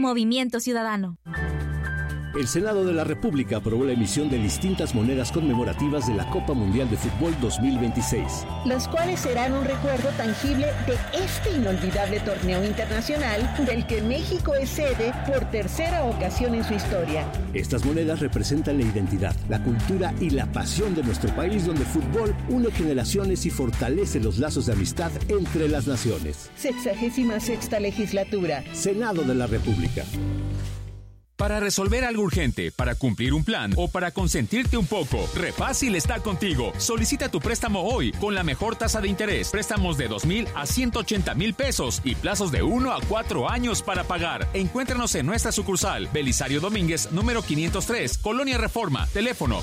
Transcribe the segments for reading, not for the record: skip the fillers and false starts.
Movimiento Ciudadano. El Senado de la República aprobó la emisión de distintas monedas conmemorativas de la Copa Mundial de Fútbol 2026. Las cuales serán un recuerdo tangible de este inolvidable torneo internacional del que México es sede por tercera ocasión en su historia. Estas monedas representan la identidad, la cultura y la pasión de nuestro país, donde el fútbol une generaciones y fortalece los lazos de amistad entre las naciones. 66ª legislatura. Senado de la República. Para resolver algo urgente, para cumplir un plan o para consentirte un poco, Refácil está contigo. Solicita tu préstamo hoy con la mejor tasa de interés. Préstamos de 2,000 a 180,000 pesos y plazos de 1 a 4 años para pagar. Encuéntranos en nuestra sucursal, Belisario Domínguez, número 503, Colonia Reforma, teléfono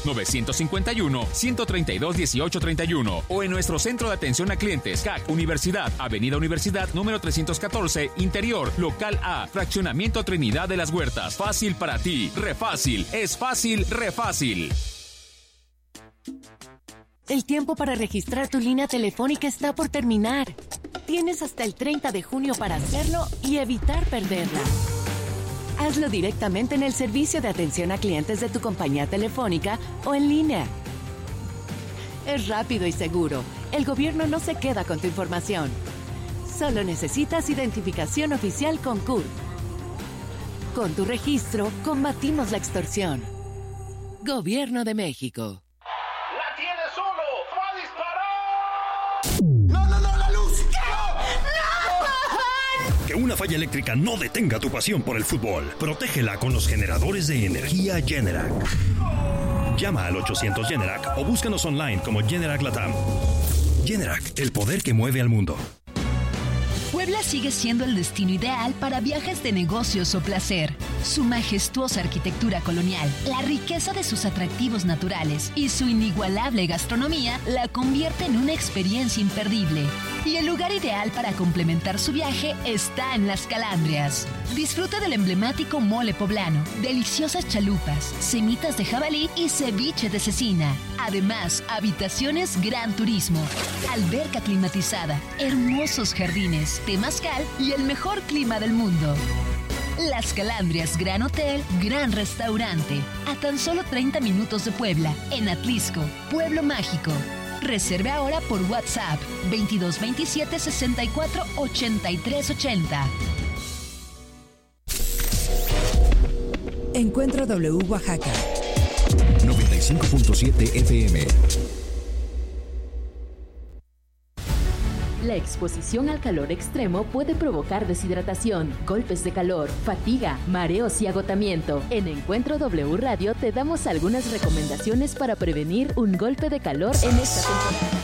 951-132-1831 o en nuestro centro de atención a clientes, CAC Universidad, Avenida Universidad, número 314, Interior, Local A, Fraccionamiento Trinidad de las Huertas. Fácil para ti. Refácil. Es fácil, Refácil. El tiempo para registrar tu línea telefónica está por terminar. Tienes hasta el 30 de junio para hacerlo y evitar perderla. Hazlo directamente en el servicio de atención a clientes de tu compañía telefónica o en línea. Es rápido y seguro. El gobierno no se queda con tu información. Solo necesitas identificación oficial con CURP. Con tu registro, combatimos la extorsión. Gobierno de México. ¡La tiene solo! ¡Va a disparar! ¡No, la luz! ¡No! Que una falla eléctrica no detenga tu pasión por el fútbol. Protégela con los generadores de energía Generac. Llama al 800 Generac o búscanos online como Generac Latam. Generac, el poder que mueve al mundo. Puebla sigue siendo el destino ideal para viajes de negocios o placer. Su majestuosa arquitectura colonial, la riqueza de sus atractivos naturales y su inigualable gastronomía la convierte en una experiencia imperdible. Y el lugar ideal para complementar su viaje está en Las Calandrias. Disfruta del emblemático mole poblano, deliciosas chalupas, semitas de jabalí y ceviche de cecina. Además, habitaciones Gran Turismo, alberca climatizada, hermosos jardines, temazcal y el mejor clima del mundo. Las Calandrias Gran Hotel, Gran Restaurante, a tan solo 30 minutos de Puebla, en Atlisco, Pueblo Mágico. Reserve ahora por WhatsApp 2227 64 83 80. Encuentro W Oaxaca 95.7 FM. La exposición al calor extremo puede provocar deshidratación, golpes de calor, fatiga, mareos y agotamiento. En Encuentro W Radio te damos algunas recomendaciones para prevenir un golpe de calor en esta temporada.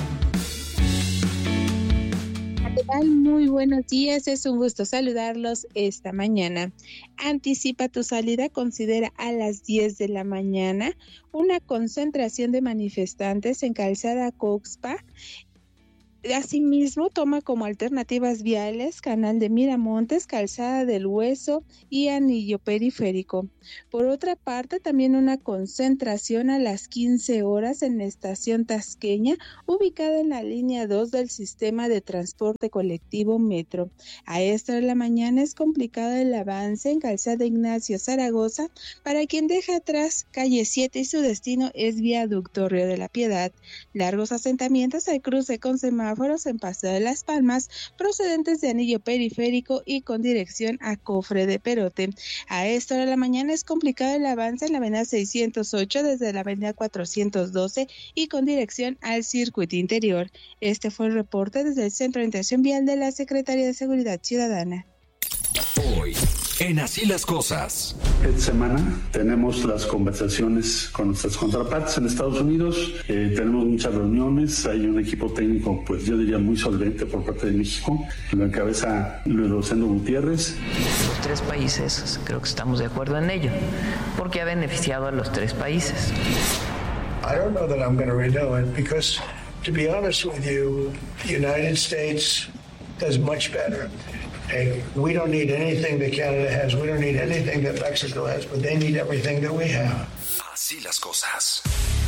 ¿Qué tal? Muy buenos días, es un gusto saludarlos esta mañana. Anticipa tu salida, considera a las 10 de la mañana una concentración de manifestantes en Calzada Coxpa. Asimismo, toma como alternativas viales Canal de Miramontes, Calzada del Hueso y Anillo Periférico. Por otra parte, también una concentración a las 15 horas en la estación Tasqueña, ubicada en la línea 2 del sistema de transporte colectivo Metro. A esta hora de la mañana es complicado el avance en Calzada Ignacio Zaragoza, para quien deja atrás calle 7 y su destino es Viaducto Río de la Piedad. Largos asentamientos al cruce con semáforos en Paseo de las Palmas, procedentes de Anillo Periférico y con dirección a Cofre de Perote. A esta hora de la mañana es complicado el avance en la avenida 608 desde la avenida 412 y con dirección al circuito interior. Este fue el reporte desde el Centro de Orientación Vial de la Secretaría de Seguridad Ciudadana. Hoy, en Así las Cosas. Esta semana tenemos las conversaciones con nuestras contrapartes en Estados Unidos. Tenemos muchas reuniones. Hay un equipo técnico, pues yo diría muy solvente por parte de México. Lo encabeza Luis Rosendo Gutiérrez. Los tres países, creo que estamos de acuerdo en ello, porque ha beneficiado a los tres países. I don't know that I'm going to renew it because, to be honest with you, the United States does much better. Hey, we don't need anything that Canada has. We don't need anything that Mexico has, but they need everything that we have. Así las cosas.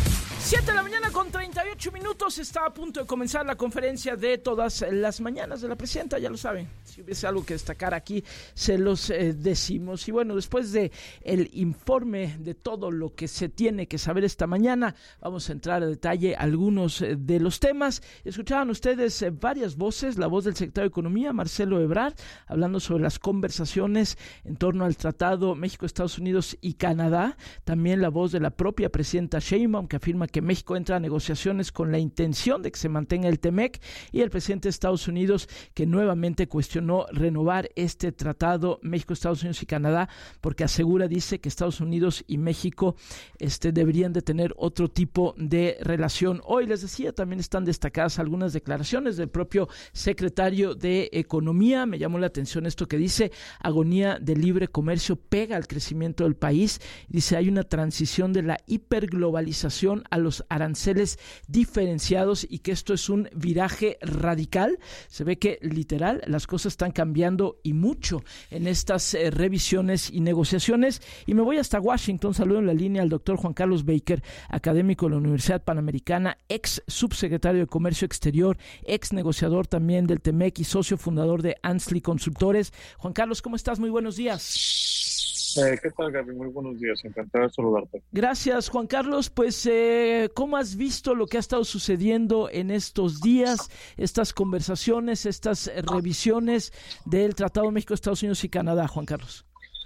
7:38 está a punto de comenzar la conferencia de todas las mañanas de la presidenta, ya lo saben. Si hubiese algo que destacar aquí, se los decimos. Y bueno, después de el informe de todo lo que se tiene que saber esta mañana, vamos a entrar a detalle algunos de los temas. Escuchaban ustedes varias voces, la voz del secretario de Economía, Marcelo Ebrard, hablando sobre las conversaciones en torno al Tratado México, Estados Unidos y Canadá. También la voz de la propia presidenta Sheinbaum, que afirma que México entra a negociaciones con la intención de que se mantenga el TEMEC, y el presidente de Estados Unidos, que nuevamente cuestionó renovar este tratado México, Estados Unidos y Canadá, porque dice que Estados Unidos y México deberían de tener otro tipo de relación. Hoy les decía, también están destacadas algunas declaraciones del propio secretario de Economía. Me llamó la atención esto que dice: agonía del libre comercio pega al crecimiento del país. Dice, hay una transición de la hiperglobalización a los aranceles diferenciados y que esto es un viraje radical. Se ve que literal las cosas están cambiando y mucho en estas revisiones y negociaciones. Y me voy hasta Washington. Saludo en la línea al doctor Juan Carlos Baker, académico de la Universidad Panamericana, ex subsecretario de Comercio Exterior, ex negociador también del TEMEC y socio fundador de Ansley Consultores. Juan Carlos, ¿cómo estás? Muy buenos días. ¿Qué tal, Gaby? Muy buenos días, encantado de saludarte. Gracias, Juan Carlos. Pues, ¿cómo has visto lo que ha estado sucediendo en estos días, estas conversaciones, estas revisiones del Tratado México, Estados Unidos y Canadá, Juan Carlos?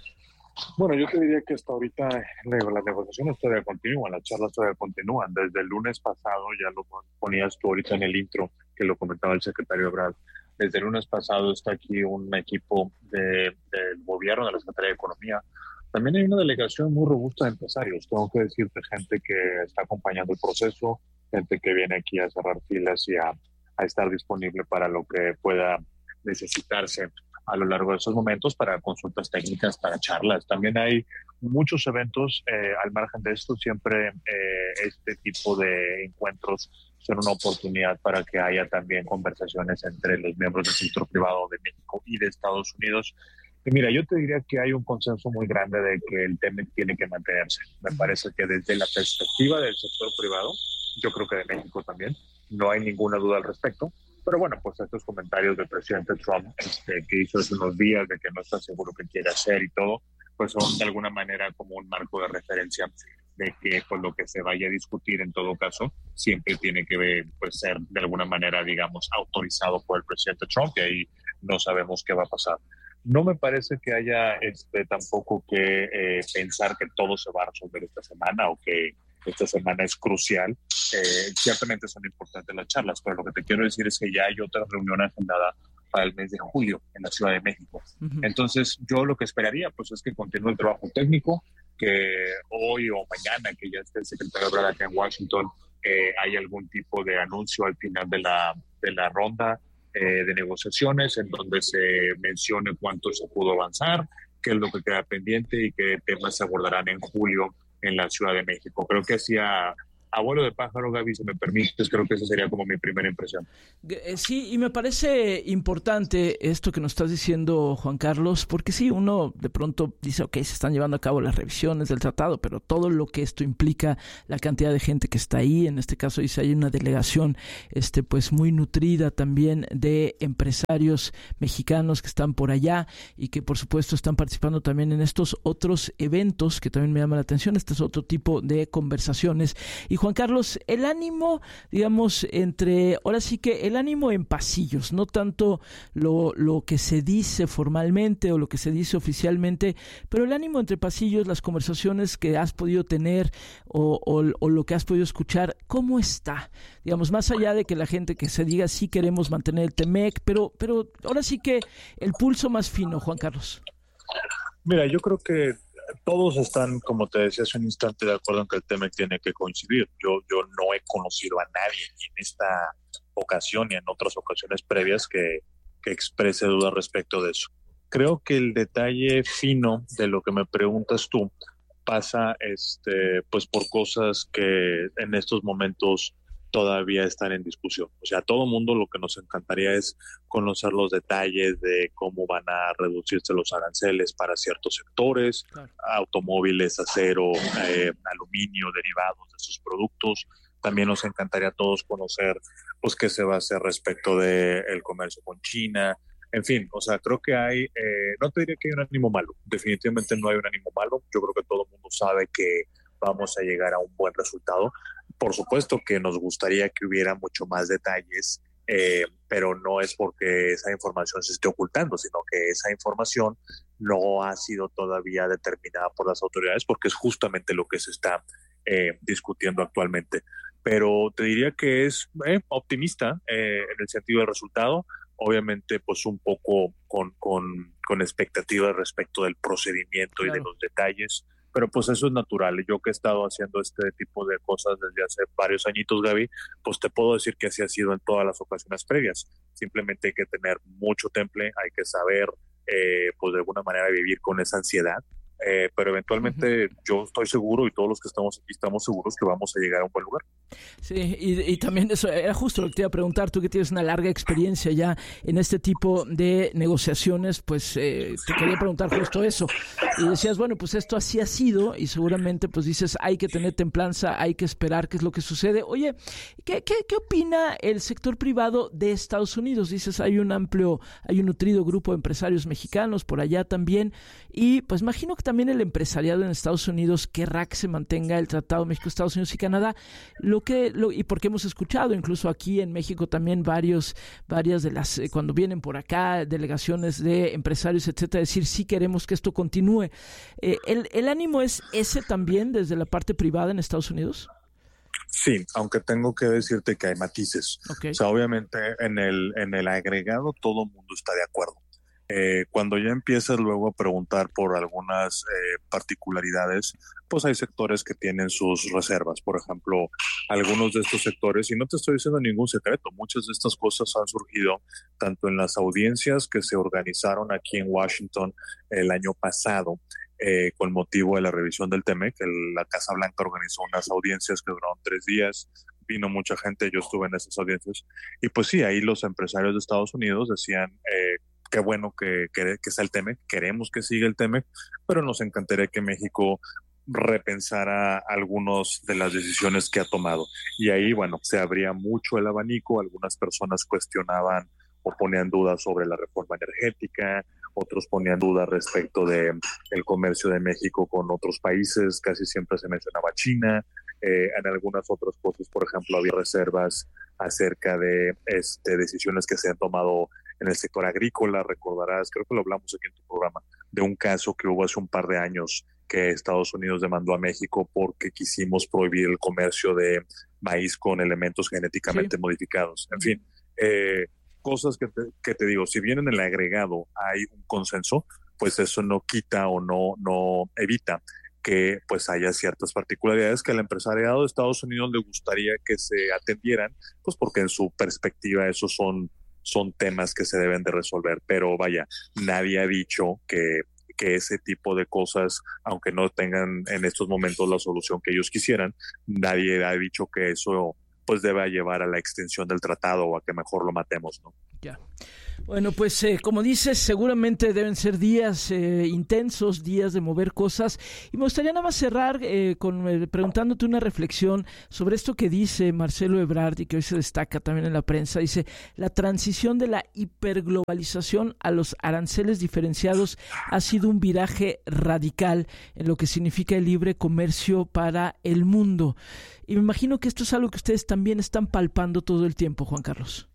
Bueno, yo te diría que hasta ahorita las negociaciones todavía continúan, las charlas todavía continúan. Desde el lunes pasado, ya lo ponías tú ahorita en el intro, que lo comentaba el secretario Ebrard. Desde el lunes pasado está aquí un equipo del gobierno, de la Secretaría de Economía. También hay una delegación muy robusta de empresarios. Tengo que decirte, gente que está acompañando el proceso, gente que viene aquí a cerrar filas y a estar disponible para lo que pueda necesitarse a lo largo de esos momentos, para consultas técnicas, para charlas. También hay muchos eventos al margen de esto. Siempre este tipo de encuentros son una oportunidad para que haya también conversaciones entre los miembros del sector privado de México y de Estados Unidos. Y mira, yo te diría que hay un consenso muy grande de que el TEMEC tiene que mantenerse. Me parece que desde la perspectiva del sector privado, yo creo que de México también, no hay ninguna duda al respecto. Pero bueno, pues estos comentarios del presidente Trump que hizo hace unos días de que no está seguro qué quiere hacer y todo, pues son de alguna manera como un marco de referencia de que pues lo que se vaya a discutir en todo caso siempre tiene que pues ser de alguna manera, digamos, autorizado por el presidente Trump, y ahí no sabemos qué va a pasar. No me parece que haya tampoco que pensar que todo se va a resolver esta semana o que esta semana es crucial. Ciertamente son importantes las charlas, pero lo que te quiero decir es que ya hay otra reunión agendada para el mes de julio en la Ciudad de México. Uh-huh. Entonces, yo lo que esperaría pues es que continúe el trabajo técnico, que hoy o mañana, que ya esté el secretario Ebrard acá en Washington, hay algún tipo de anuncio al final de la ronda de negociaciones, en donde se mencione cuánto se pudo avanzar, qué es lo que queda pendiente y qué temas se abordarán en julio en la Ciudad de México. Creo que así a vuelo de pájaro, Gaby, si me permites, creo que esa sería como mi primera impresión. Sí, y me parece importante esto que nos estás diciendo, Juan Carlos, porque sí, uno de pronto dice, ok, se están llevando a cabo las revisiones del tratado, pero todo lo que esto implica, la cantidad de gente que está ahí, en este caso dice, hay una delegación pues muy nutrida también de empresarios mexicanos que están por allá y que por supuesto están participando también en estos otros eventos que también me llaman la atención. Este es otro tipo de conversaciones. Y Juan Carlos, el ánimo, digamos, ahora sí que el ánimo en pasillos, no tanto lo que se dice formalmente o lo que se dice oficialmente, pero el ánimo entre pasillos, las conversaciones que has podido tener o lo que has podido escuchar, ¿cómo está? Digamos, más allá de que la gente que se diga sí queremos mantener el TEMEC, pero ahora sí que el pulso más fino, Juan Carlos. Mira, yo creo que todos están, como te decía hace un instante, de acuerdo en que el TEMEC tiene que coincidir. Yo no he conocido a nadie ni en esta ocasión ni en otras ocasiones previas que exprese dudas respecto de eso. Creo que el detalle fino de lo que me preguntas tú pasa pues por cosas que en estos momentos todavía están en discusión. O sea, a todo mundo lo que nos encantaría es conocer los detalles de cómo van a reducirse los aranceles para ciertos sectores, claro, automóviles, acero, aluminio, derivados de esos productos, También nos encantaría a todos conocer pues qué se va a hacer respecto del comercio con China. En fin, o sea, creo que hay, no te diría que hay un ánimo malo, definitivamente no hay un ánimo malo. Yo creo que todo el mundo sabe que vamos a llegar a un buen resultado. Por supuesto que nos gustaría que hubiera mucho más detalles, pero no es porque esa información se esté ocultando, sino que esa información no ha sido todavía determinada por las autoridades, porque es justamente lo que se está discutiendo actualmente. Pero te diría que es optimista en el sentido del resultado. Obviamente, pues un poco con expectativas respecto del procedimiento, claro, y de los detalles, pero pues eso es natural. Yo que he estado haciendo este tipo de cosas desde hace varios añitos, Gaby, pues te puedo decir que así ha sido en todas las ocasiones previas. Simplemente hay que tener mucho temple, hay que saber, pues de alguna manera vivir con esa ansiedad. Pero eventualmente yo estoy seguro, y todos los que estamos aquí estamos seguros, que vamos a llegar a un buen lugar. Sí, y también eso era justo lo que te iba a preguntar. Tú que tienes una larga experiencia ya en este tipo de negociaciones, pues te quería preguntar justo eso. Y decías, bueno, pues esto así ha sido, y seguramente pues dices, hay que tener templanza, hay que esperar qué es lo que sucede. Oye, ¿qué opina el sector privado de Estados Unidos? Dices, hay un nutrido grupo de empresarios mexicanos por allá también, y pues imagino que también el empresariado en Estados Unidos querrá que se mantenga el Tratado México, Estados Unidos y Canadá, y porque hemos escuchado incluso aquí en México también varias de las, cuando vienen por acá delegaciones de empresarios, etcétera, decir sí queremos que esto continúe. ¿El ánimo es ese también desde la parte privada en Estados Unidos? Sí, aunque tengo que decirte que hay matices. Okay. O sea, obviamente en el agregado todo el mundo está de acuerdo. Cuando ya empiezas luego a preguntar por algunas particularidades, pues hay sectores que tienen sus reservas. Por ejemplo, algunos de estos sectores, y no te estoy diciendo ningún secreto, muchas de estas cosas han surgido tanto en las audiencias que se organizaron aquí en Washington el año pasado, con motivo de la revisión del TEMEC. La Casa Blanca organizó unas audiencias que duraron 3 días, vino mucha gente, yo estuve en esas audiencias, y pues sí, ahí los empresarios de Estados Unidos decían, qué bueno que está el TEMEC, queremos que siga el TEMEC, pero nos encantaría que México repensara algunas de las decisiones que ha tomado. Y ahí, bueno, se abría mucho el abanico, algunas personas cuestionaban o ponían dudas sobre la reforma energética, otros ponían dudas respecto de el comercio de México con otros países, casi siempre se mencionaba China. En algunas otras cosas, por ejemplo, había reservas acerca de decisiones que se han tomado en el sector agrícola. Recordarás, creo que lo hablamos aquí en tu programa, de un caso que hubo hace un par de años que Estados Unidos demandó a México porque quisimos prohibir el comercio de maíz con elementos genéticamente modificados. En fin, cosas que te digo, si bien en el agregado hay un consenso, pues eso no quita o no evita que pues haya ciertas particularidades que al empresariado de Estados Unidos le gustaría que se atendieran, pues porque en su perspectiva esos son temas que se deben de resolver. Pero vaya, nadie ha dicho que ese tipo de cosas, aunque no tengan en estos momentos la solución que ellos quisieran, nadie ha dicho que eso pues deba llevar a la extensión del tratado o a que mejor lo matemos, ¿no? Ya. Bueno, pues como dices, seguramente deben ser días intensos, días de mover cosas, y me gustaría nada más cerrar preguntándote una reflexión sobre esto que dice Marcelo Ebrard y que hoy se destaca también en la prensa. Dice, la transición de la hiperglobalización a los aranceles diferenciados ha sido un viraje radical en lo que significa el libre comercio para el mundo. Y me imagino que esto es algo que ustedes también están palpando todo el tiempo, Juan Carlos.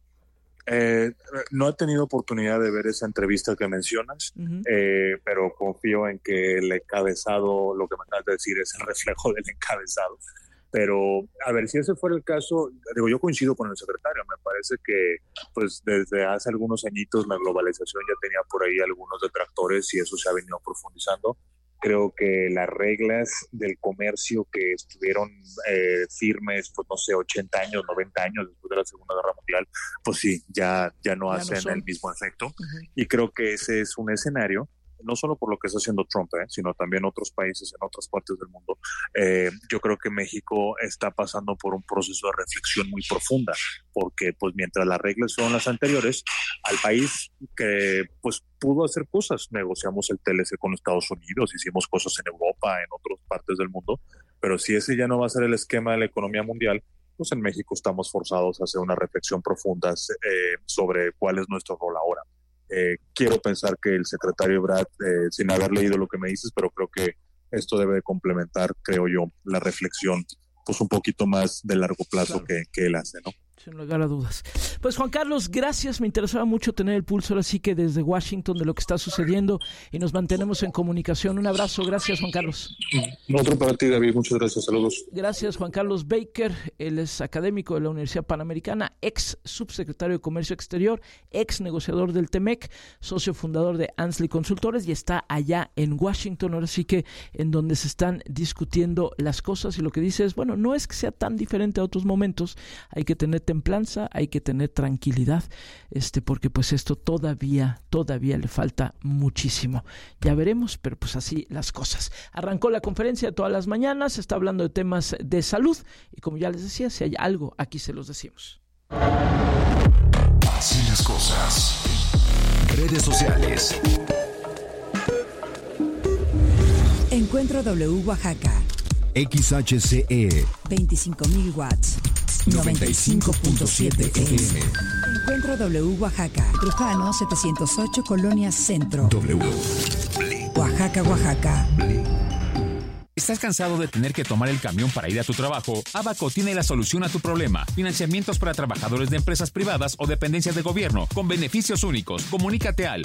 No he tenido oportunidad de ver esa entrevista que mencionas, pero confío en que el encabezado, lo que me acabas de decir, es el reflejo del encabezado. Pero, a ver, si ese fuera el caso, digo, yo coincido con el secretario. Me parece que, pues, desde hace algunos añitos la globalización ya tenía por ahí algunos detractores y eso se ha venido profundizando. Creo que las reglas del comercio que estuvieron firmes, pues no sé, 80 años, 90 años después de la Segunda Guerra Mundial, pues sí, ya no hacen el mismo efecto. Y creo que ese es un escenario, no solo por lo que está haciendo Trump, sino también otros países en otras partes del mundo. Yo creo que México está pasando por un proceso de reflexión muy profunda, porque pues mientras las reglas son las anteriores, al país que pues pudo hacer cosas, negociamos el TLC con Estados Unidos, hicimos cosas en Europa, en otras partes del mundo, pero si ese ya no va a ser el esquema de la economía mundial, pues en México estamos forzados a hacer una reflexión profunda sobre cuál es nuestro rol ahora. Quiero pensar que el secretario Ebrard, sin haber leído lo que me dices, pero creo que esto debe complementar, creo yo, la reflexión pues un poquito más de largo plazo, claro, que él hace, ¿no? Sin lugar a dudas. Pues Juan Carlos, gracias, me interesaba mucho tener el pulso ahora sí que desde Washington de lo que está sucediendo y nos mantenemos en comunicación. Un abrazo, gracias Juan Carlos. Otro para ti, David, muchas gracias, saludos. Gracias Juan Carlos Baker, él es académico de la Universidad Panamericana, ex subsecretario de Comercio Exterior, ex negociador del TEMEC, socio fundador de Ansley Consultores y está allá en Washington, ahora sí que en donde se están discutiendo las cosas y lo que dice es, bueno, no es que sea tan diferente a otros momentos, hay que tener templanza, hay que tener tranquilidad, porque pues esto todavía le falta muchísimo. Ya veremos, pero pues así las cosas. Arrancó la conferencia de todas las mañanas, se está hablando de temas de salud y como ya les decía, si hay algo, aquí se los decimos. Así las cosas. Redes sociales. Encuentro W Oaxaca. XHCE 25,000 watts. 95.7 FM. Encuentro W Oaxaca. Trujano 708 Colonia Centro. W. Oaxaca, Oaxaca. ¿Estás cansado de tener que tomar el camión para ir a tu trabajo? Abaco tiene la solución a tu problema. Financiamientos para trabajadores de empresas privadas o dependencias de gobierno con beneficios únicos. Comunícate al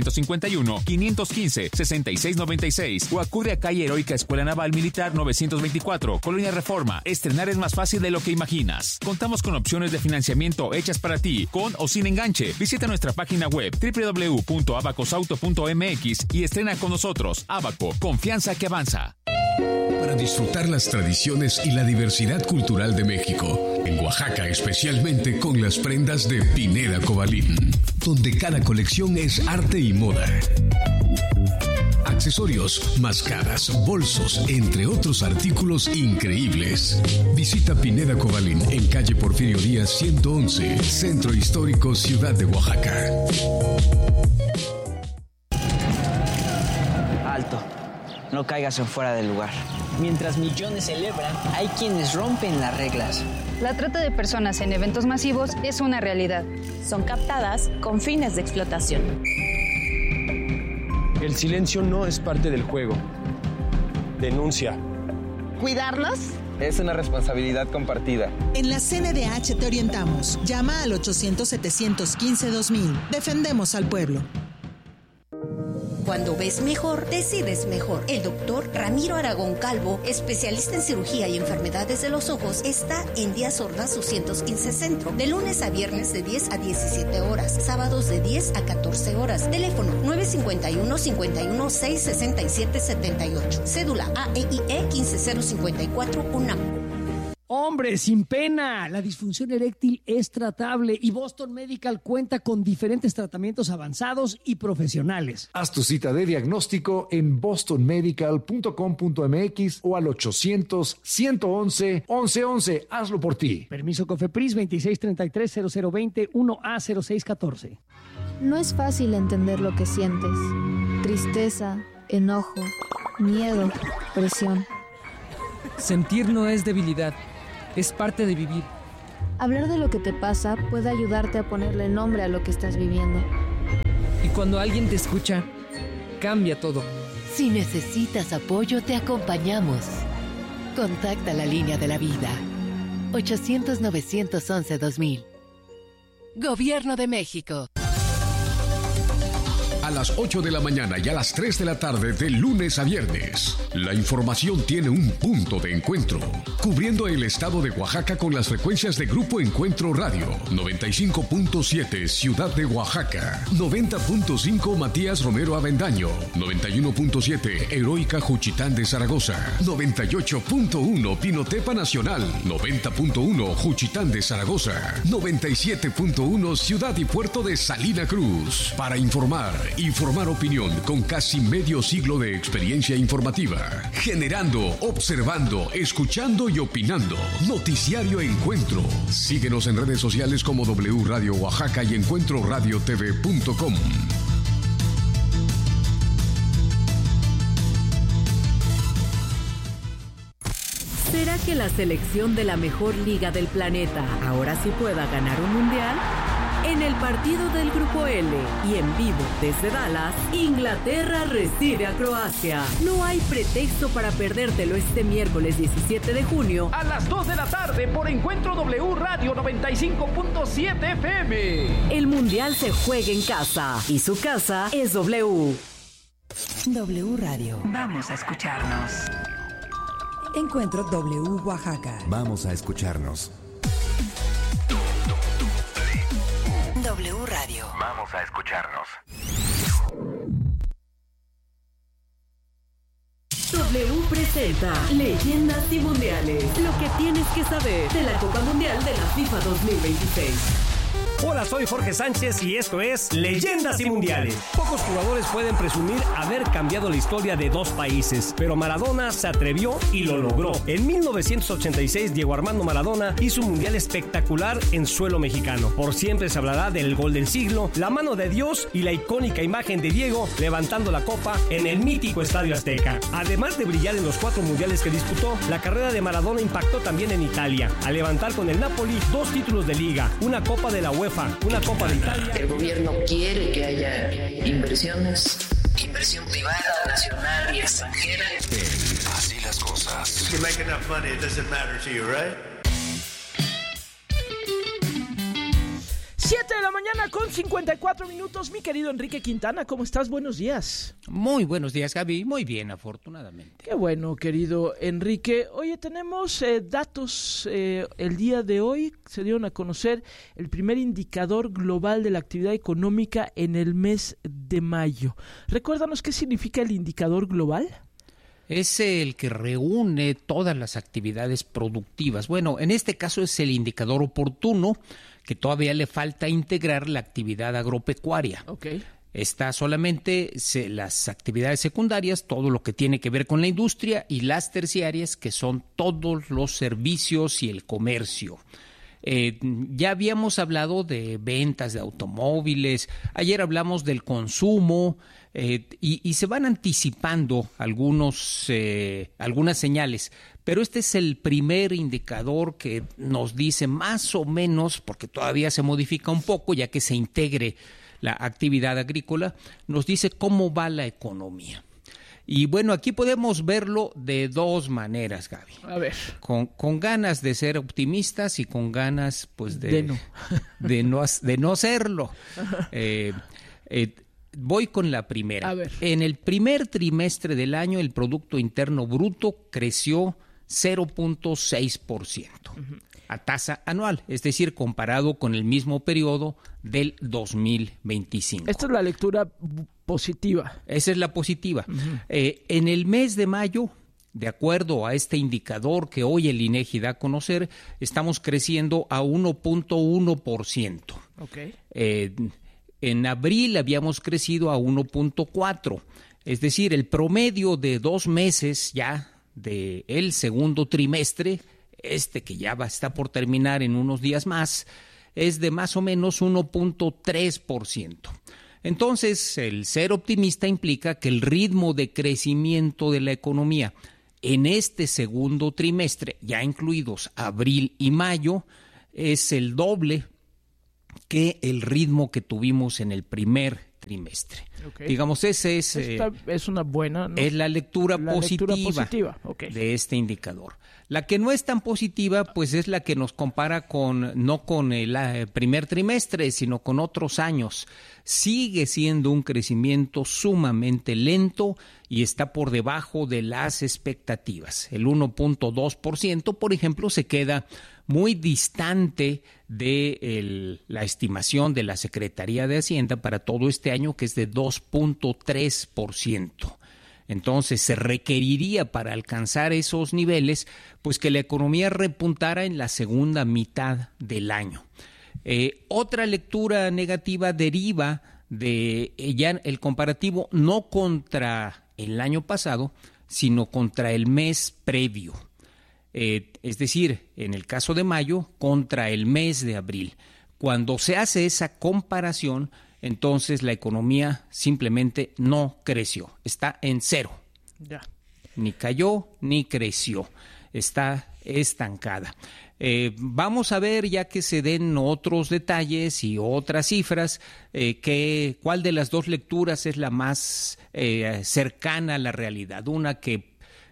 951-515-6696 o acude a calle Heroica Escuela Naval Militar 924, Colonia Reforma. Estrenar es más fácil de lo que imaginas. Contamos con opciones de financiamiento hechas para ti, con o sin enganche. Visita nuestra página web www.abacosauto.mx y estrena con nosotros. Abaco, confianza que avanza. Para disfrutar las tradiciones y la diversidad cultural de México, en Oaxaca especialmente con las prendas de Pineda Cobalín, donde cada colección es arte y moda. Accesorios, máscaras, bolsos, entre otros artículos increíbles. Visita Pineda Cobalín en calle Porfirio Díaz 111, Centro Histórico, Ciudad de Oaxaca. Alto. No caigas en fuera del lugar. Mientras millones celebran, hay quienes rompen las reglas. La trata de personas en eventos masivos es una realidad. Son captadas con fines de explotación. El silencio no es parte del juego. Denuncia. ¿Cuidarlos? Es una responsabilidad compartida. En la CNDH te orientamos. Llama al 800-715-2000. Defendemos al pueblo. Cuando ves mejor, decides mejor. El doctor Ramiro Aragón Calvo, especialista en cirugía y enfermedades de los ojos, está en Díaz Ordaz 215 Centro, de lunes a viernes de 10 a 17 horas, sábados de 10 a 14 horas. Teléfono 951-516-6778. Cédula AEIE 15054 UNAM. Hombre, sin pena, la disfunción eréctil es tratable y Boston Medical cuenta con diferentes tratamientos avanzados y profesionales. Haz tu cita de diagnóstico en bostonmedical.com.mx o al 800-111-1111. Hazlo por ti. Permiso COFEPRIS 2633-0020 1A0614. No es fácil entender lo que sientes. Tristeza, enojo, miedo, presión. Sentir no es debilidad. Es parte de vivir. Hablar de lo que te pasa puede ayudarte a ponerle nombre a lo que estás viviendo. Y cuando alguien te escucha, cambia todo. Si necesitas apoyo, te acompañamos. Contacta la línea de la vida. 800-911-2000. Gobierno de México. A las 8 de la mañana y a las 3 de la tarde de lunes a viernes. La información tiene un punto de encuentro. Cubriendo el estado de Oaxaca con las frecuencias de Grupo Encuentro Radio. 95.7 Ciudad de Oaxaca. 90.5 Matías Romero Avendaño. 91.7 Heroica Juchitán de Zaragoza. 98.1 Pinotepa Nacional. 90.1 Juchitán de Zaragoza. 97.1 Ciudad y Puerto de Salina Cruz. Para informar y formar opinión con casi medio siglo de experiencia informativa. Generando, observando, escuchando y opinando. Noticiario Encuentro. Síguenos en redes sociales como W Radio Oaxaca y encuentroradiotv.com. ¿Será que la selección de la mejor liga del planeta ahora sí pueda ganar un mundial? En el partido del Grupo L y en vivo desde Dallas, Inglaterra recibe a Croacia. No hay pretexto para perdértelo este miércoles 17 de junio a las 2 de la tarde por Encuentro W Radio 95.7 FM. El mundial se juega en casa y su casa es W. W Radio. Vamos a escucharnos. Encuentro W Oaxaca. Vamos a escucharnos. W Radio. Vamos a escucharnos. W presenta Leyendas y Mundiales. Lo que tienes que saber de la Copa Mundial de la FIFA 2026. Hola, soy Jorge Sánchez y esto es Leyendas y Mundiales. Pocos jugadores pueden presumir haber cambiado la historia de dos países, pero Maradona se atrevió y lo logró. En 1986, Diego Armando Maradona hizo un mundial espectacular en suelo mexicano. Por siempre se hablará del gol del siglo, la mano de Dios y la icónica imagen de Diego levantando la copa en el mítico Estadio Azteca. Además de brillar en los 4 mundiales que disputó, la carrera de Maradona impactó también en Italia, al levantar con el Napoli 2 títulos de liga, una copa de la UEFA, una Copa de Italia. El gobierno quiere que haya inversiones, inversión privada, nacional y extranjera. Así las cosas. You make enough money, it doesn't matter to you, right? 7 de la mañana con 54 minutos. Mi querido Enrique Quintana, ¿cómo estás? Buenos días. Muy buenos días, Gaby. Muy bien, afortunadamente. Qué bueno, querido Enrique. Oye, tenemos datos. El día de hoy se dieron a conocer el primer indicador global de la actividad económica en el mes de mayo. Recuérdanos qué significa el indicador global. Es el que reúne todas las actividades productivas. Bueno, en este caso es el indicador oportuno, que todavía le falta integrar la actividad agropecuaria. Okay. Está solamente las actividades secundarias, todo lo que tiene que ver con la industria, y las terciarias, que son todos los servicios y el comercio. Ya habíamos hablado de ventas de automóviles, ayer hablamos del consumo, y se van anticipando algunas señales, pero este es el primer indicador que nos dice más o menos, porque todavía se modifica un poco ya que se integre la actividad agrícola, nos dice cómo va la economía. Y bueno, aquí podemos verlo de dos maneras, Gaby. A ver. Con ganas de ser optimistas y con ganas, pues, de no serlo. Voy con la primera. A ver. En el primer trimestre del año, el Producto Interno Bruto creció 0.6%. Uh-huh. A tasa anual, es decir, comparado con el mismo periodo del 2025. Esta es la lectura positiva. Esa es la positiva. Uh-huh. En el mes de mayo, de acuerdo a este indicador que hoy el INEGI da a conocer, estamos creciendo a 1.1%. Okay. En abril habíamos crecido a 1.4%. Es decir, el promedio de 2 meses ya del segundo trimestre, que ya está por terminar en unos días más, es de más o menos 1.3%. Entonces, el ser optimista implica que el ritmo de crecimiento de la economía en este segundo trimestre, ya incluidos abril y mayo, es el doble que el ritmo que tuvimos en el primer trimestre. Okay. Digamos, ese es... Esta es una buena, ¿no? Es la lectura positiva okay, de este indicador. La que no es tan positiva, pues es la que nos compara no con el primer trimestre, sino con otros años. Sigue siendo un crecimiento sumamente lento y está por debajo de las expectativas. El 1.2%, por ejemplo, se queda muy distante de la estimación de la Secretaría de Hacienda para todo este año, que es de 2.3%. Entonces, se requeriría para alcanzar esos niveles, pues que la economía repuntara en la segunda mitad del año. Otra lectura negativa deriva de ya el comparativo no contra el año pasado, sino contra el mes previo. Es decir, en el caso de mayo, contra el mes de abril. Cuando se hace esa comparación, entonces la economía simplemente no creció, está en cero. Ya. Ni cayó ni creció. está estancada. Vamos a ver, ya que se den otros detalles y otras cifras, cuál de las dos lecturas es la más cercana a la realidad. Una que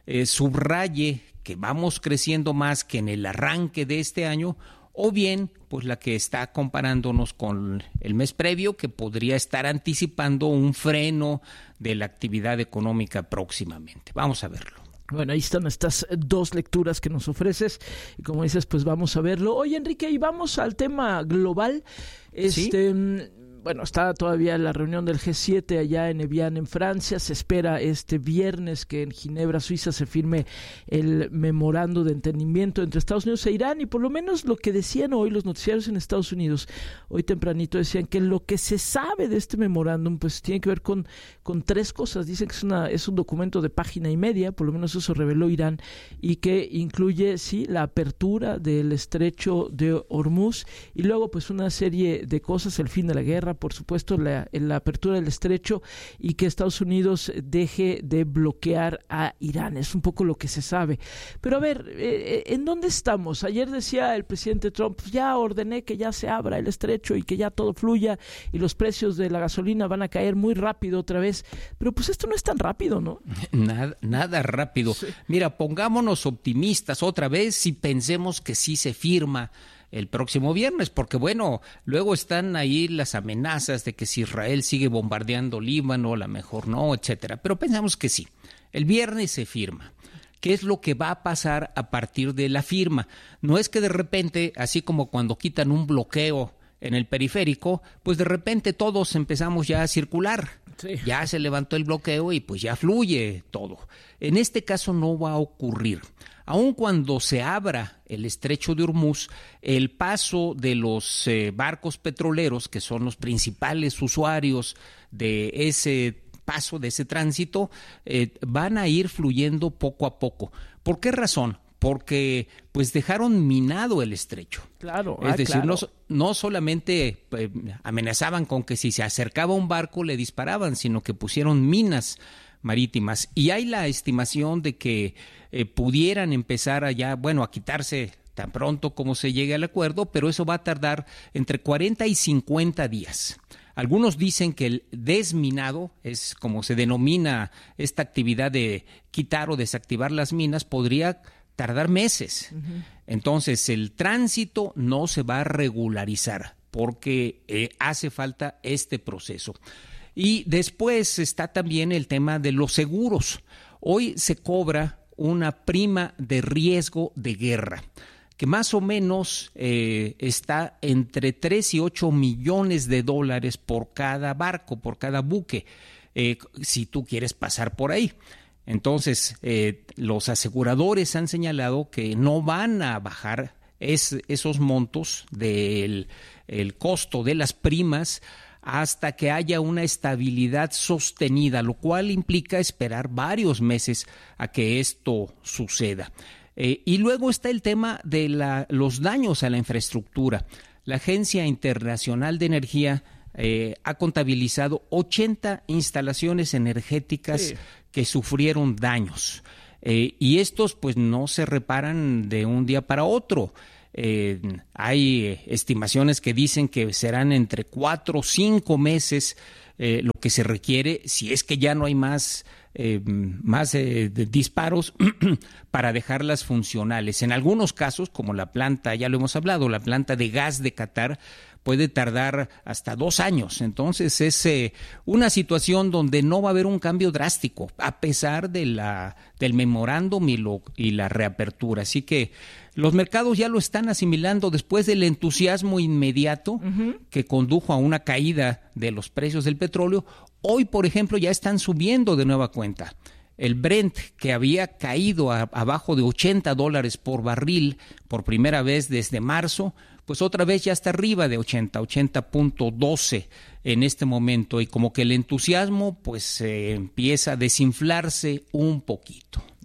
subraye que vamos creciendo más que en el arranque de este año, o bien pues la que está comparándonos con el mes previo, que podría estar anticipando un freno de la actividad económica próximamente. Vamos a verlo. Bueno, ahí están estas dos lecturas que nos ofreces y como dices, pues vamos a verlo. Oye, Enrique, y vamos al tema global. ¿Sí? Bueno, está todavía la reunión del G7 allá en Evian, en Francia. Se espera este viernes que en Ginebra, Suiza, se firme el memorando de entendimiento entre Estados Unidos e Irán. Y por lo menos lo que decían hoy los noticiarios en Estados Unidos, hoy tempranito decían que lo que se sabe de este memorándum pues tiene que ver con tres cosas. Dicen que es un documento de página y media, por lo menos eso reveló Irán, y que incluye, sí, la apertura del estrecho de Hormuz y luego pues una serie de cosas, el fin de la guerra, por supuesto, la apertura del estrecho y que Estados Unidos deje de bloquear a Irán. Es un poco lo que se sabe. Pero a ver, ¿en dónde estamos? Ayer decía el presidente Trump, ya ordené que ya se abra el estrecho y que ya todo fluya y los precios de la gasolina van a caer muy rápido otra vez. Pero pues esto no es tan rápido, ¿no? Nada rápido. Sí. Mira, pongámonos optimistas otra vez y pensemos que sí se firma el próximo viernes, porque bueno, luego están ahí las amenazas de que si Israel sigue bombardeando Líbano, a lo mejor no, etcétera. Pero pensamos que sí. El viernes se firma. ¿Qué es lo que va a pasar a partir de la firma? No es que de repente, así como cuando quitan un bloqueo en el periférico, pues de repente todos empezamos ya a circular. Sí. Ya se levantó el bloqueo y pues ya fluye todo. En este caso no va a ocurrir. Aun cuando se abra el estrecho de Hormuz, el paso de los barcos petroleros, que son los principales usuarios de ese paso, de ese tránsito, van a ir fluyendo poco a poco. ¿Por qué razón? Porque pues dejaron minado el estrecho. Claro. Es decir, claro. No solamente amenazaban con que si se acercaba un barco le disparaban, sino que pusieron minas marítimas. Y hay la estimación de que pudieran empezar a quitarse tan pronto como se llegue al acuerdo, pero eso va a tardar entre 40 y 50 días. Algunos dicen que el desminado, es como se denomina esta actividad de quitar o desactivar las minas, podría tardar meses. Uh-huh. Entonces, el tránsito no se va a regularizar porque hace falta este proceso. Y después está también el tema de los seguros. Hoy se cobra una prima de riesgo de guerra, que más o menos está entre 3 y 8 millones de dólares por cada barco, por cada buque, si tú quieres pasar por ahí. Entonces, los aseguradores han señalado que no van a bajar esos montos del el costo de las primas hasta que haya una estabilidad sostenida, lo cual implica esperar varios meses a que esto suceda. Y luego está el tema de los daños a la infraestructura. La Agencia Internacional de Energía ha contabilizado 80 instalaciones energéticas que sufrieron daños. Y estos pues no se reparan de un día para otro. Hay estimaciones que dicen que serán entre 4 o 5 meses lo que se requiere si es que ya no hay más disparos para dejarlas funcionales. En algunos casos, como la planta, ya lo hemos hablado, la planta de gas de Qatar puede tardar hasta 2 años. Entonces es una situación donde no va a haber un cambio drástico a pesar de del memorándum y la reapertura. Así que los mercados ya lo están asimilando después del entusiasmo inmediato que condujo a una caída de los precios del petróleo. Hoy, por ejemplo, ya están subiendo de nueva cuenta. El Brent, que había caído abajo de $80 por barril por primera vez desde marzo, pues otra vez ya está arriba de 80.12 en este momento. Y como que el entusiasmo pues empieza a desinflarse un poquito. Ya.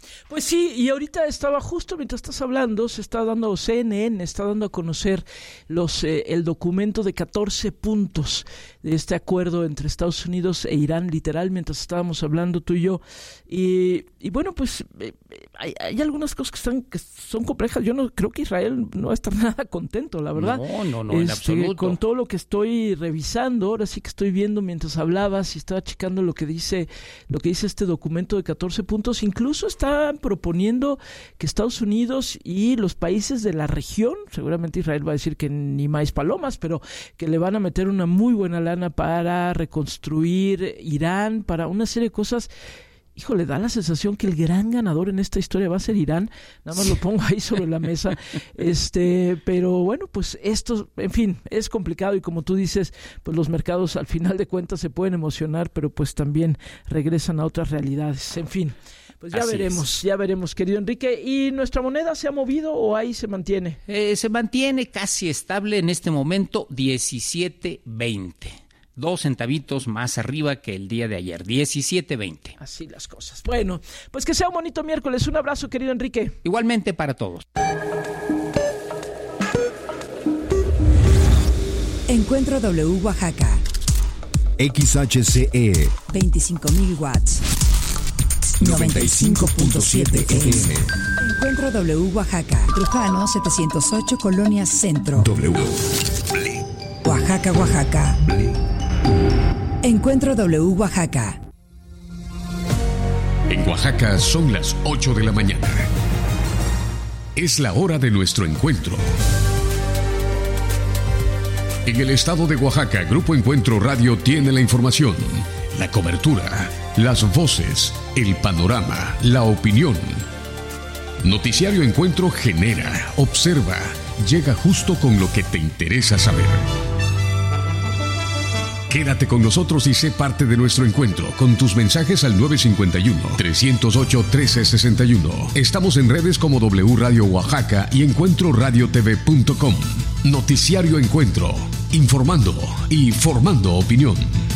Pues sí, y ahorita estaba justo mientras estás hablando, CNN está dando a conocer el documento de 14 puntos de este acuerdo entre Estados Unidos e Irán, literal, mientras estábamos hablando tú y yo. Y bueno, pues hay algunas cosas que son complejas. Yo no creo que Israel no va a estar nada contento, la verdad. No, en absoluto. Con todo lo que estoy revisando, ahora sí que estoy viendo mientras hablabas y estaba checando lo que dice este documento de 14 puntos. Incluso están proponiendo que Estados Unidos y los países de la región, seguramente Israel va a decir que ni más palomas, pero que le van a meter una muy buena lana para reconstruir Irán, para una serie de cosas. Híjole, da la sensación que el gran ganador en esta historia va a ser Irán. Nada más lo pongo ahí sobre la mesa. Pero bueno, pues esto, en fin, es complicado y como tú dices, pues los mercados al final de cuentas se pueden emocionar, pero pues también regresan a otras realidades. En fin, pues ya veremos, querido Enrique. ¿Y nuestra moneda se ha movido o ahí se mantiene? Se mantiene casi estable en este momento, 17.20. 2 centavitos más arriba que el día de ayer, 17.20. Así las cosas. Bueno, pues que sea un bonito miércoles. Un abrazo, querido Enrique. Igualmente para todos. Encuentro W Oaxaca. XHCE 25,000 watts. 95.7 FM. Encuentro W Oaxaca. Trujano 708, Colonia Centro. W. Oaxaca, Oaxaca. Encuentro W Oaxaca. En Oaxaca son las 8 de la mañana. Es la hora de nuestro encuentro. En el estado de Oaxaca, Grupo Encuentro Radio tiene la información, la cobertura, las voces, el panorama, la opinión. Noticiario Encuentro genera, observa, llega justo con lo que te interesa saber. Quédate con nosotros y sé parte de nuestro encuentro con tus mensajes al 951-308-1361. Estamos en redes como W Radio Oaxaca y encuentroradiotv.com. Noticiario Encuentro, informando y formando opinión.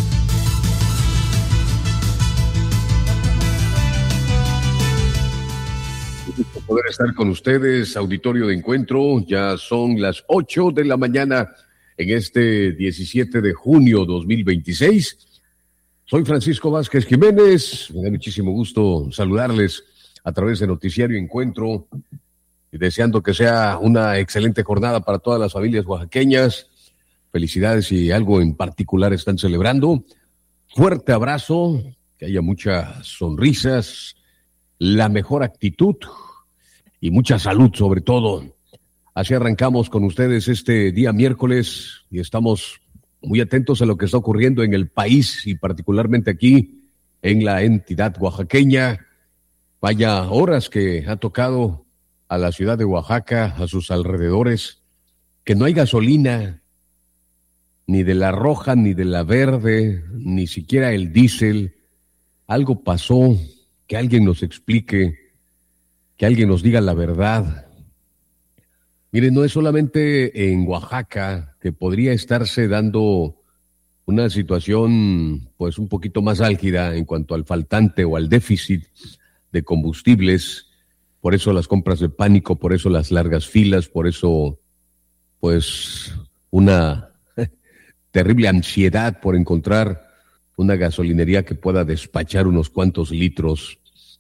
Poder estar con ustedes, auditorio de Encuentro. Ya son las 8 de la mañana en este 17 de junio 2026. Soy Francisco Vázquez Jiménez. Me da muchísimo gusto saludarles a través de Noticiario Encuentro y deseando que sea una excelente jornada para todas las familias oaxaqueñas. Felicidades y algo en particular están celebrando. Fuerte abrazo, que haya muchas sonrisas, la mejor actitud y mucha salud sobre todo. Así arrancamos con ustedes este día miércoles y estamos muy atentos a lo que está ocurriendo en el país y particularmente aquí en la entidad oaxaqueña. Vaya horas que ha tocado a la ciudad de Oaxaca, a sus alrededores, que no hay gasolina, ni de la roja, ni de la verde, ni siquiera el diésel. Algo pasó, que alguien nos explique, que alguien nos diga la verdad. Miren, no es solamente en Oaxaca que podría estarse dando una situación pues un poquito más álgida en cuanto al faltante o al déficit de combustibles, por eso las compras de pánico, por eso las largas filas, por eso pues una terrible ansiedad por encontrar una gasolinería que pueda despachar unos cuantos litros.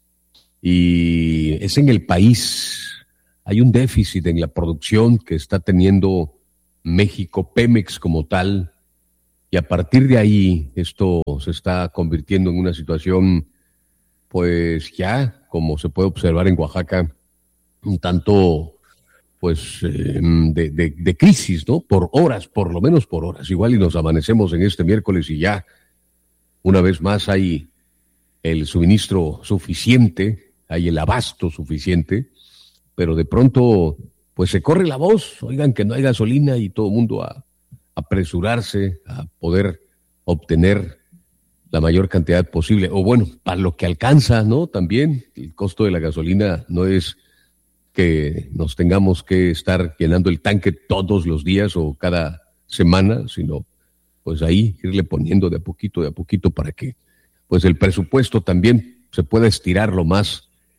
Y es en el país. Hay un déficit en la producción que está teniendo México, Pemex como tal, y a partir de ahí esto se está convirtiendo en una situación, pues ya, como se puede observar en Oaxaca, un tanto, pues, de crisis, ¿no? Por horas, por lo menos por horas. Igual y nos amanecemos en este miércoles y ya, una vez más, hay el suministro suficiente, hay el abasto suficiente, pero de pronto, pues se corre la voz, oigan que no hay gasolina y todo el mundo a apresurarse a poder obtener la mayor cantidad posible, o bueno, para lo que alcanza, ¿no? También el costo de la gasolina no es que nos tengamos que estar llenando el tanque todos los días o cada semana, sino pues ahí irle poniendo de a poquito para que pues el presupuesto también se pueda estirar lo más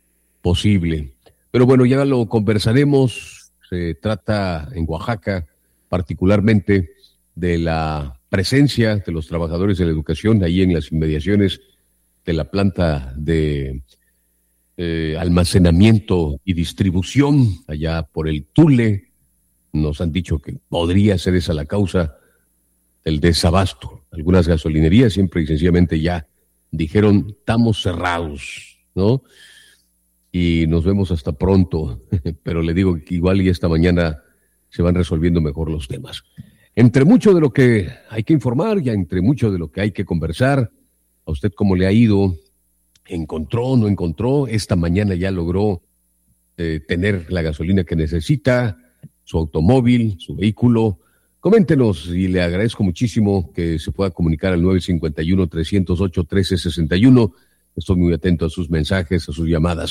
posible. Pero bueno, ya lo conversaremos. Se trata en Oaxaca particularmente de la presencia de los trabajadores de la educación ahí en las inmediaciones de la planta de almacenamiento y distribución allá por el Tule. Nos han dicho que podría ser esa la causa del desabasto. Algunas gasolinerías siempre y sencillamente ya dijeron, estamos cerrados, ¿no? Y nos vemos hasta pronto. Pero le digo que igual y esta mañana se van resolviendo mejor los temas. Entre mucho de lo que hay que informar, ya entre mucho de lo que hay que conversar, ¿a usted cómo le ha ido? ¿Encontró, no encontró? Esta mañana ya logró tener la gasolina que necesita, su automóvil, su vehículo. Coméntenos y le agradezco muchísimo que se pueda comunicar al 951-308-1361. Estoy muy atento a sus mensajes, a sus llamadas.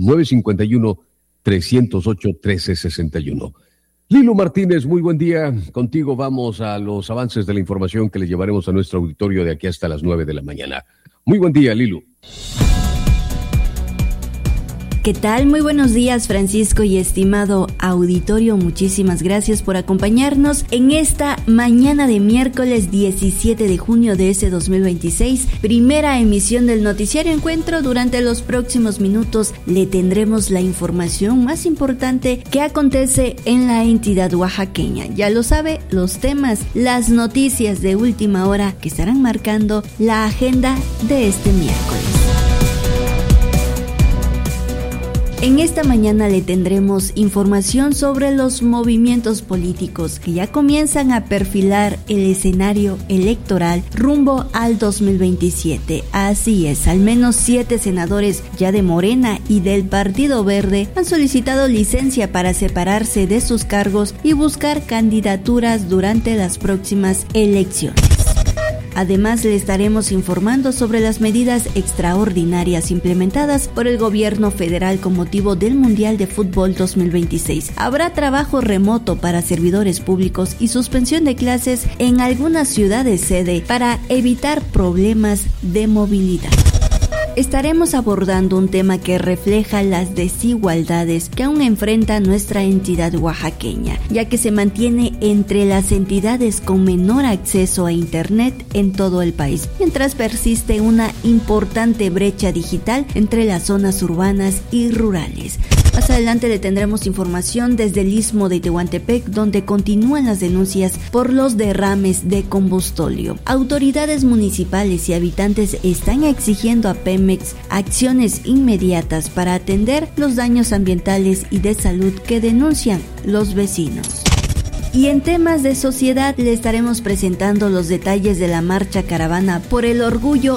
951-308-1361. Lilo Martínez, muy buen día. Contigo vamos a los avances de la información que le llevaremos a nuestro auditorio de aquí hasta las 9 de la mañana. Muy buen día, Lilo. ¿Qué tal? Muy buenos días, Francisco y estimado auditorio. Muchísimas gracias por acompañarnos en esta mañana de miércoles 17 de junio de ese 2026. Primera emisión del Noticiario Encuentro. Durante los próximos minutos le tendremos la información más importante que acontece en la entidad oaxaqueña. Ya lo sabe, los temas, las noticias de última hora que estarán marcando la agenda de este miércoles. En esta mañana le tendremos información sobre los movimientos políticos que ya comienzan a perfilar el escenario electoral rumbo al 2027. Así es, al menos 7 senadores ya de Morena y del Partido Verde han solicitado licencia para separarse de sus cargos y buscar candidaturas durante las próximas elecciones. Además, le estaremos informando sobre las medidas extraordinarias implementadas por el gobierno federal con motivo del Mundial de Fútbol 2026. Habrá trabajo remoto para servidores públicos y suspensión de clases en algunas ciudades sede para evitar problemas de movilidad. Estaremos abordando un tema que refleja las desigualdades que aún enfrenta nuestra entidad oaxaqueña, ya que se mantiene entre las entidades con menor acceso a Internet en todo el país, mientras persiste una importante brecha digital entre las zonas urbanas y rurales. Más adelante le tendremos información desde el Istmo de Tehuantepec, donde continúan las denuncias por los derrames de combustóleo. Autoridades municipales y habitantes están exigiendo a Pemex acciones inmediatas para atender los daños ambientales y de salud que denuncian los vecinos. Y en temas de sociedad le estaremos presentando los detalles de la marcha caravana por el orgullo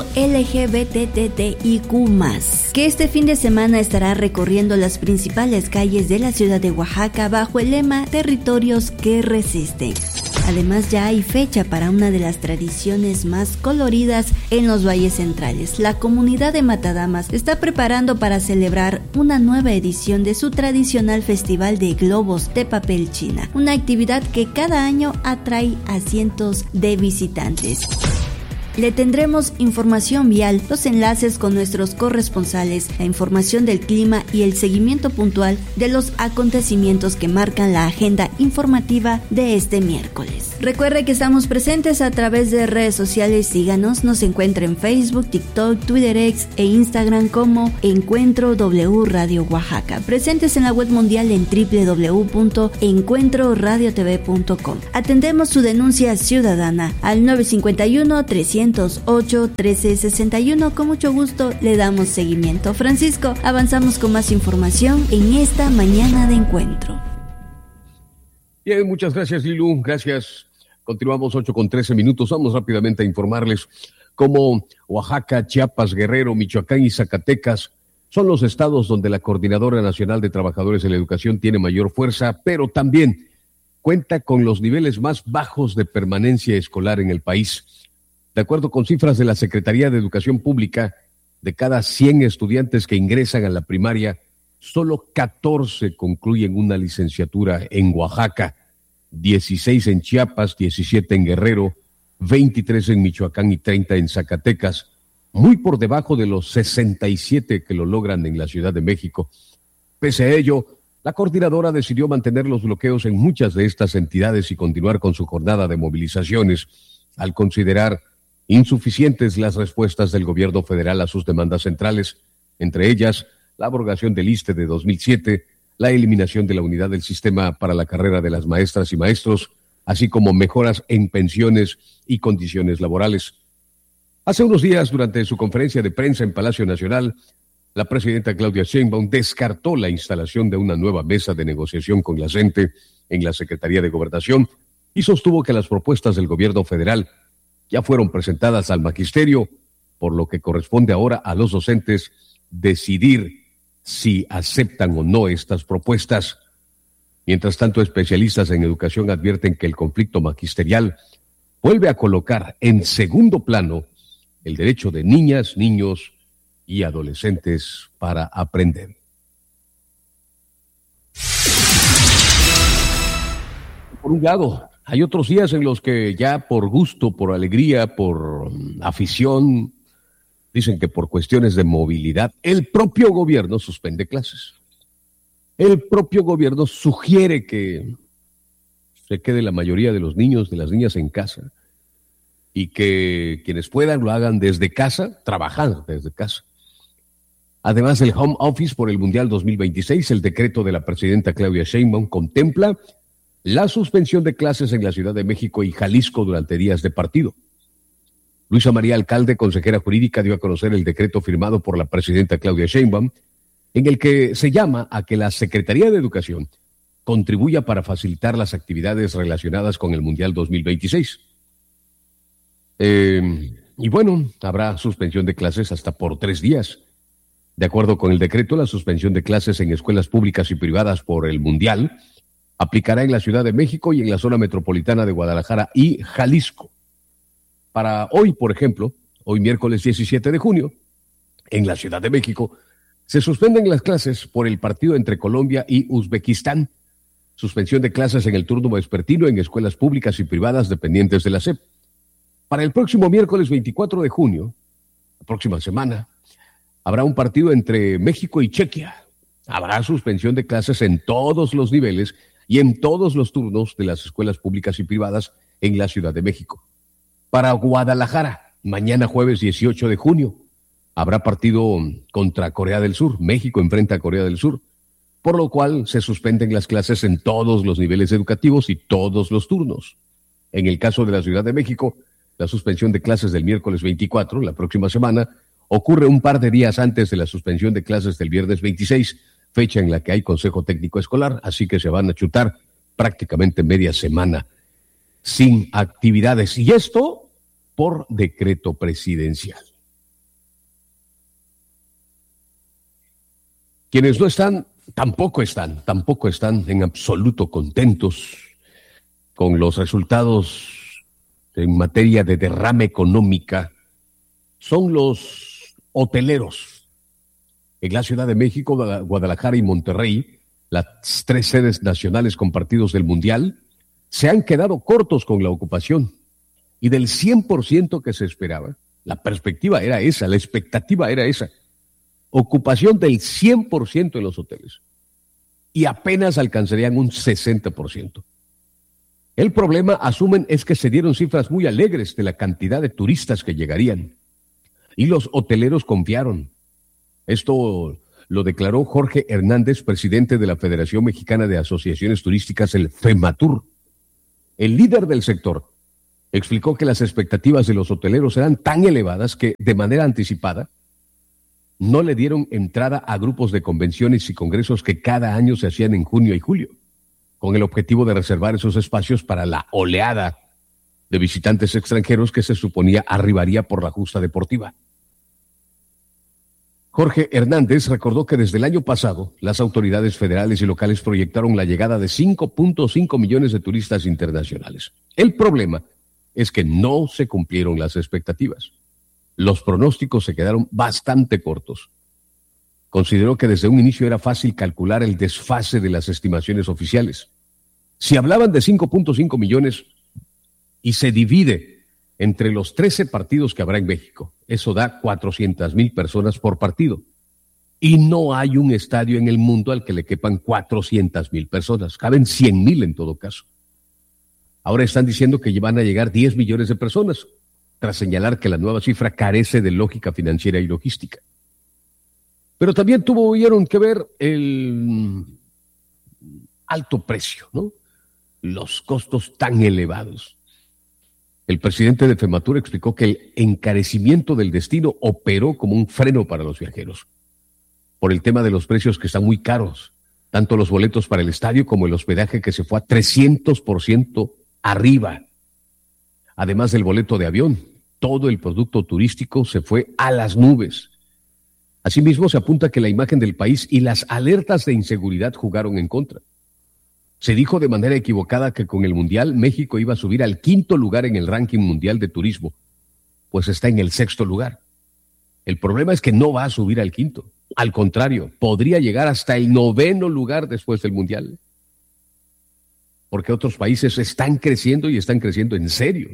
LGBTTIQ+, que este fin de semana estará recorriendo las principales calles de la ciudad de Oaxaca bajo el lema Territorios que resisten. Además, ya hay fecha para una de las tradiciones más coloridas en los valles centrales. La comunidad de Matadamas está preparando para celebrar una nueva edición de su tradicional festival de globos de papel china, una actividad que cada año atrae a cientos de visitantes. Le tendremos información vial, los enlaces con nuestros corresponsales, la información del clima y el seguimiento puntual de los acontecimientos que marcan la agenda informativa de este miércoles. Recuerde que estamos presentes a través de redes sociales. Síganos, nos encuentra en Facebook, TikTok, Twitter X e Instagram como Encuentro W Radio Oaxaca. Presentes en la web mundial en www.encuentroradiotv.com. Atendemos su denuncia ciudadana al 951-308-1361. Con mucho gusto le damos seguimiento. Francisco, avanzamos con más información en esta mañana de encuentro. Bien, muchas gracias, Lilu. Gracias. Continuamos 8:13. Vamos rápidamente a informarles cómo Oaxaca, Chiapas, Guerrero, Michoacán y Zacatecas son los estados donde la Coordinadora Nacional de Trabajadores de la Educación tiene mayor fuerza, pero también cuenta con los niveles más bajos de permanencia escolar en el país. De acuerdo con cifras de la Secretaría de Educación Pública, de cada 100 estudiantes que ingresan a la primaria, solo 14 concluyen una licenciatura en Oaxaca, 16 en Chiapas, 17 en Guerrero, 23 en Michoacán y 30 en Zacatecas. muy por debajo de los 67 que lo logran en la Ciudad de México. Pese a ello, la coordinadora decidió mantener los bloqueos en muchas de estas entidades y continuar con su jornada de movilizaciones, al considerar insuficientes las respuestas del gobierno federal a sus demandas centrales, entre ellas la abrogación del ISSSTE de 2007, la eliminación de la unidad del sistema para la carrera de las maestras y maestros, así como mejoras en pensiones y condiciones laborales. Hace unos días, durante su conferencia de prensa en Palacio Nacional, la presidenta Claudia Sheinbaum descartó la instalación de una nueva mesa de negociación con la CENTE en la Secretaría de Gobernación y sostuvo que las propuestas del gobierno federal ya fueron presentadas al magisterio, por lo que corresponde ahora a los docentes decidir si aceptan o no estas propuestas. Mientras tanto, especialistas en educación advierten que el conflicto magisterial vuelve a colocar en segundo plano el derecho de niñas, niños y adolescentes para aprender. Por un lado, hay otros días en los que ya por gusto, por alegría, por afición, dicen que por cuestiones de movilidad, el propio gobierno suspende clases. El propio gobierno sugiere que se quede la mayoría de los niños, de las niñas en casa, y que quienes puedan lo hagan desde casa, trabajando desde casa. Además del home office por el Mundial 2026, el decreto de la presidenta Claudia Sheinbaum contempla la suspensión de clases en la Ciudad de México y Jalisco durante días de partido. Luisa María Alcalde, consejera jurídica, dio a conocer el decreto firmado por la presidenta Claudia Sheinbaum, en el que se llama a que la Secretaría de Educación contribuya para facilitar las actividades relacionadas con el Mundial 2026. Y bueno, habrá suspensión de clases hasta por 3 días. De acuerdo con el decreto, la suspensión de clases en escuelas públicas y privadas por el Mundial aplicará en la Ciudad de México y en la zona metropolitana de Guadalajara y Jalisco. Para hoy, por ejemplo, hoy miércoles 17 de junio, en la Ciudad de México, se suspenden las clases por el partido entre Colombia y Uzbekistán. Suspensión de clases en el turno vespertino en escuelas públicas y privadas dependientes de la SEP. Para el próximo miércoles 24 de junio, la próxima semana, habrá un partido entre México y Chequia. Habrá suspensión de clases en todos los niveles y en todos los turnos de las escuelas públicas y privadas en la Ciudad de México. Para Guadalajara, mañana jueves 18 de junio, habrá partido contra Corea del Sur. México enfrenta a Corea del Sur, por lo cual se suspenden las clases en todos los niveles educativos y todos los turnos. En el caso de la Ciudad de México, la suspensión de clases del miércoles 24, la próxima semana, ocurre un par de días antes de la suspensión de clases del viernes 26, fecha en la que hay Consejo Técnico Escolar, así que se van a chutar prácticamente media semana sin actividades. Y esto por decreto presidencial. Quienes no están, tampoco están en absoluto contentos con los resultados en materia de derrama económica, son los hoteleros. En la Ciudad de México, Guadalajara y Monterrey, las 3 sedes nacionales con partidos del Mundial, se han quedado cortos con la ocupación. Y del 100% que se esperaba, la perspectiva era esa, la expectativa era esa. Ocupación del 100% en los hoteles. Y apenas alcanzarían un 60%. El problema, asumen, es que se dieron cifras muy alegres de la cantidad de turistas que llegarían. Y los hoteleros confiaron. Esto lo declaró Jorge Hernández, presidente de la Federación Mexicana de Asociaciones Turísticas, el FEMATUR. El líder del sector explicó que las expectativas de los hoteleros eran tan elevadas que, de manera anticipada, no le dieron entrada a grupos de convenciones y congresos que cada año se hacían en junio y julio, con el objetivo de reservar esos espacios para la oleada de visitantes extranjeros que se suponía arribaría por la justa deportiva. Jorge Hernández recordó que desde el año pasado las autoridades federales y locales proyectaron la llegada de 5.5 millones de turistas internacionales. El problema es que no se cumplieron las expectativas. Los pronósticos se quedaron bastante cortos. Consideró que desde un inicio era fácil calcular el desfase de las estimaciones oficiales. Si hablaban de 5.5 millones y se divide entre los 13 partidos que habrá en México. Eso da 400,000 personas por partido. Y no hay un estadio en el mundo al que le quepan 400,000 personas. Caben 100,000 en todo caso. Ahora están diciendo que van a llegar 10 millones de personas, tras señalar que la nueva cifra carece de lógica financiera y logística. Pero también tuvieron que ver el alto precio, ¿no? Los costos tan elevados. El presidente de FEMATUR explicó que el encarecimiento del destino operó como un freno para los viajeros, por el tema de los precios que están muy caros, tanto los boletos para el estadio como el hospedaje que se fue a 300% arriba. Además del boleto de avión, todo el producto turístico se fue a las nubes. Asimismo, se apunta que la imagen del país y las alertas de inseguridad jugaron en contra. Se dijo de manera equivocada que con el Mundial México iba a subir al 5º lugar en el ranking mundial de turismo, pues está en el 6º lugar. El problema es que no va a subir al 5º. Al contrario, podría llegar hasta el 9º lugar después del Mundial. Porque otros países están creciendo y están creciendo en serio.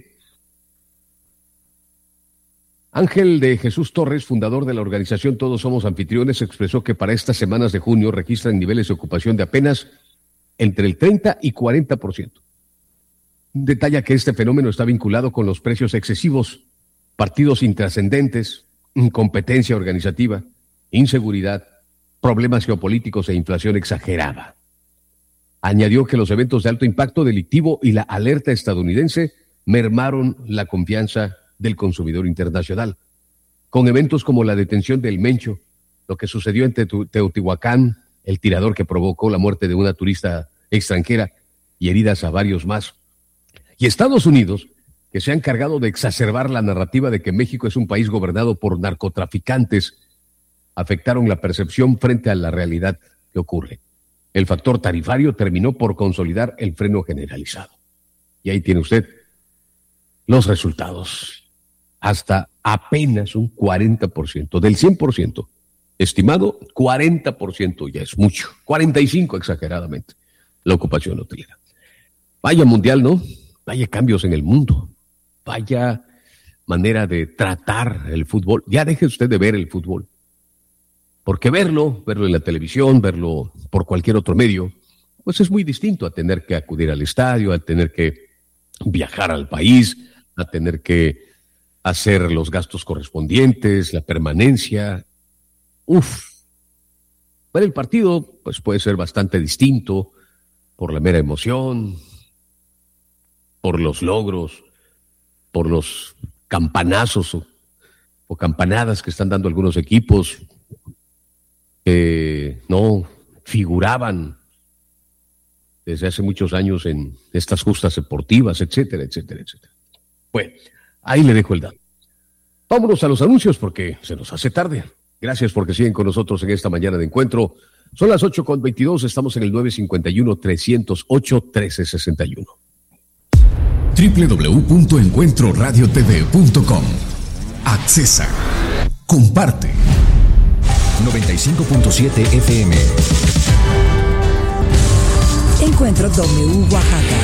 Ángel de Jesús Torres, fundador de la organización Todos Somos Anfitriones, expresó que para estas semanas de junio registran niveles de ocupación de apenas entre el 30 y 40%. Detalla que este fenómeno está vinculado con los precios excesivos, partidos intrascendentes, incompetencia organizativa, inseguridad, problemas geopolíticos e inflación exagerada. Añadió que los eventos de alto impacto delictivo y la alerta estadounidense mermaron la confianza del consumidor internacional, con eventos como la detención del Mencho, lo que sucedió en Teotihuacán, el tirador que provocó la muerte de una turista extranjera y heridas a varios más. Y Estados Unidos, que se ha encargado de exacerbar la narrativa de que México es un país gobernado por narcotraficantes, afectaron la percepción frente a la realidad que ocurre. El factor tarifario terminó por consolidar el freno generalizado. Y ahí tiene usted los resultados. Hasta apenas un 40%, del 100%, estimado 40% ya es mucho, 45% exageradamente, la ocupación hotelera. Vaya mundial, ¿no? Vaya cambios en el mundo, vaya manera de tratar el fútbol. Ya deje usted de ver el fútbol, porque verlo en la televisión, verlo por cualquier otro medio, pues es muy distinto a tener que acudir al estadio, a tener que viajar al país, a tener que hacer los gastos correspondientes, la permanencia. Ver el partido pues puede ser bastante distinto por la mera emoción, por los logros, por los campanazos o campanadas que están dando algunos equipos que no figuraban desde hace muchos años en estas justas deportivas, etcétera, etcétera, etcétera. Bueno, ahí le dejo el dato. Vámonos a los anuncios porque se nos hace tarde. Gracias porque siguen con nosotros en esta mañana de encuentro. Son las 8:22, estamos en el 951-308-1361. www.encuentroradiotv.com. Accesa. Comparte. 95.7 FM. Encuentro W Oaxaca.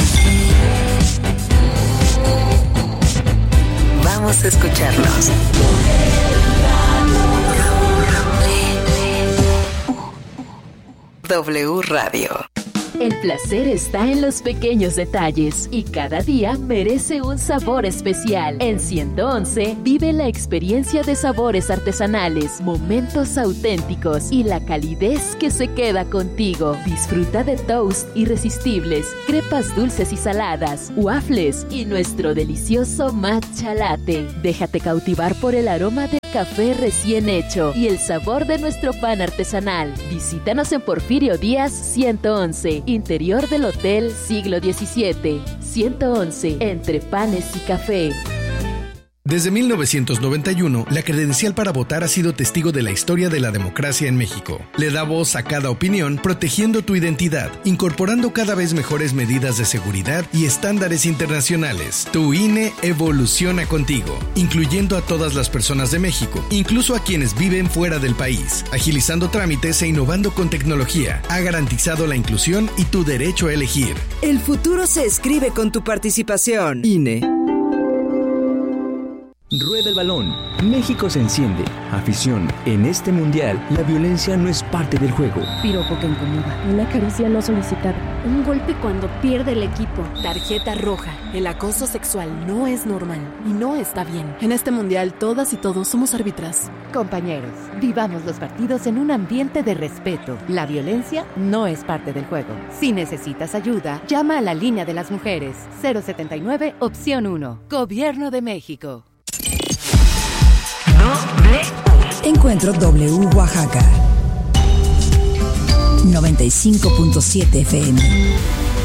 Vamos a escucharlos. W Radio. El placer está en los pequeños detalles y cada día merece un sabor especial. En 111 vive la experiencia de sabores artesanales, momentos auténticos y la calidez que se queda contigo. Disfruta de toast irresistibles, crepas dulces y saladas, waffles y nuestro delicioso matcha latte. Déjate cautivar por el aroma de café recién hecho y el sabor de nuestro pan artesanal. Visítanos en Porfirio Díaz 111, interior del Hotel Siglo XVII. 111, entre panes y café. Desde 1991, la credencial para votar ha sido testigo de la historia de la democracia en México. Le da voz a cada opinión, protegiendo tu identidad, incorporando cada vez mejores medidas de seguridad y estándares internacionales. Tu INE evoluciona contigo, incluyendo a todas las personas de México, incluso a quienes viven fuera del país, agilizando trámites e innovando con tecnología. Ha garantizado la inclusión y tu derecho a elegir. El futuro se escribe con tu participación. INE. Rueda el balón. México se enciende. Afición, en este mundial, la violencia no es parte del juego. Piropo que incomoda. Una caricia no solicitada. Un golpe cuando pierde el equipo. Tarjeta roja. El acoso sexual no es normal y no está bien. En este mundial, todas y todos somos árbitras. Compañeros, vivamos los partidos en un ambiente de respeto. La violencia no es parte del juego. Si necesitas ayuda, llama a la línea de las mujeres. 079, opción 1. Gobierno de México. Encuentro W Oaxaca 95.7 FM.